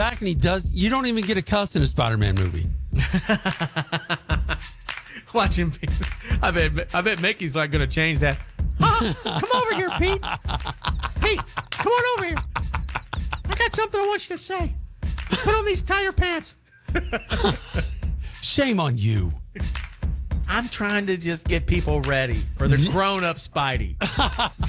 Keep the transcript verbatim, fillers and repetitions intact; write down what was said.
back and he does. You don't even get a cuss in a Spider-Man movie. Watch him. I bet. I bet Mickey's like going to change that. Huh? Come over here, Pete. Pete, come on over here. I got something I want you to say. Put on these tire pants. Shame on you. I'm trying to just get people ready for the grown-up Spidey.